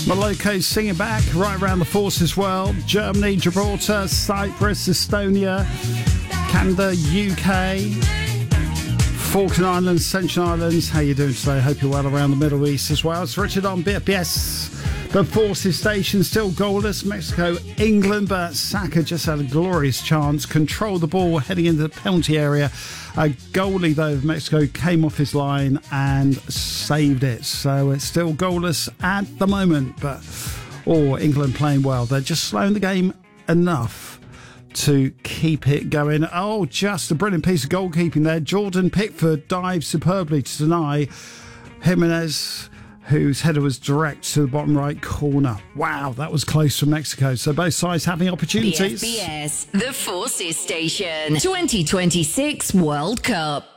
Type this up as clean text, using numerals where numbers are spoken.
Maloko's singing back right around the forces world. Germany, Gibraltar, Cyprus, Estonia, Canada, UK, Falkland Islands, Ascension Islands. How you doing today? Hope you're well around the Middle East as well. It's Richard on BFBS. The forces station still goalless. Mexico, England, but Saka just had a glorious chance. Controlled the ball heading into the penalty area. A goalie, though, of Mexico came off his line and saved it. So it's still goalless at the moment. But, England playing well. They're just slowing the game enough to keep it going. Oh, just a brilliant piece of goalkeeping there. Jordan Pickford dived superbly to deny Jimenez, whose header was direct to the bottom right corner. Wow, that was close from Mexico. So both sides having opportunities. BFBS, the Forces Station, 2026 World Cup.